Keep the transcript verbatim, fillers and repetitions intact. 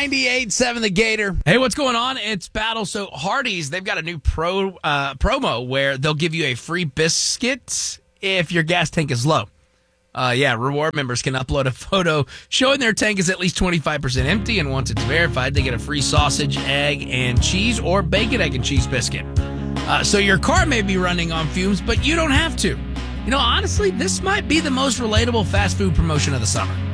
ninety-eight point seven The Gator. Hey, what's going on? It's Battle. So Hardee's, they've got a new pro uh, promo where they'll give you a free biscuit if your gas tank is low. Uh, yeah, reward members can upload a photo showing their tank is at least twenty-five percent empty, and once it's verified, they get a free sausage, egg, and cheese or bacon, egg, and cheese biscuit. Uh, so your car may be running on fumes, but you don't have to. You know, honestly, this might be the most relatable fast food promotion of the summer.